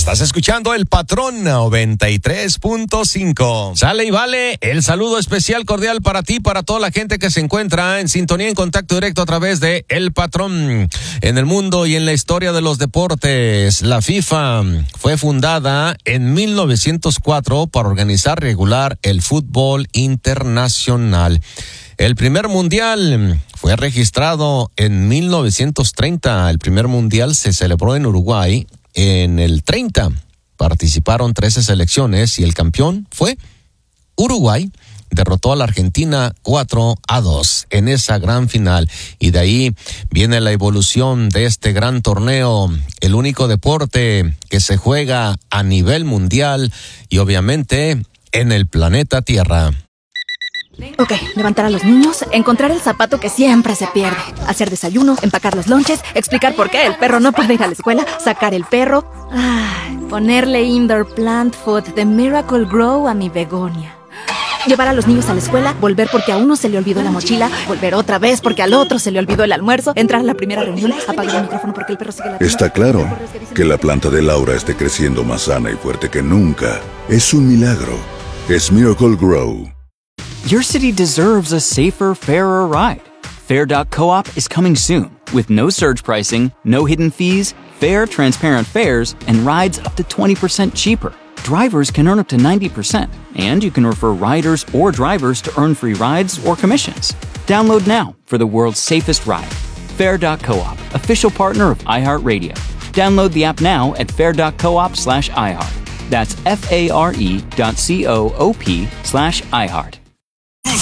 Estás escuchando El Patrón 93.5. Sale y vale, el saludo especial cordial para ti, para toda la gente que se encuentra en sintonía, en contacto directo a través de El Patrón. En el mundo y en la historia de los deportes, la FIFA fue fundada en 1904 para organizar regular el fútbol internacional. El primer mundial fue registrado en 1930. El primer mundial se celebró en Uruguay. En el 30 participaron 13 selecciones y el campeón fue Uruguay. Derrotó a la Argentina 4-2 en esa gran final. Y de ahí viene la evolución de este gran torneo, el único deporte que se juega a nivel mundial y obviamente en el planeta Tierra. Ok, levantar a los niños, encontrar el zapato que siempre se pierde, hacer desayuno, empacar los lonches, explicar por qué el perro no puede ir a la escuela, sacar el perro, ponerle indoor plant food de Miracle Grow a mi begonia. Llevar a los niños a la escuela, volver porque a uno se le olvidó la mochila, volver otra vez porque al otro se le olvidó el almuerzo, entrar a la primera reunión, apagar el micrófono porque el perro sigue la... Está claro que la planta de Laura esté creciendo más sana y fuerte que nunca. Es un milagro. Es Miracle Grow. Your city deserves a safer, fairer ride. Fair.coop is coming soon with no surge pricing, no hidden fees, fair, transparent fares, and rides up to 20% cheaper. Drivers can earn up to 90%, and you can refer riders or drivers to earn free rides or commissions. Download now for the world's safest ride. Fair.coop, official partner of iHeartRadio. Download the app now at fair.coop/iHeart. That's FARE.coop/iHeart.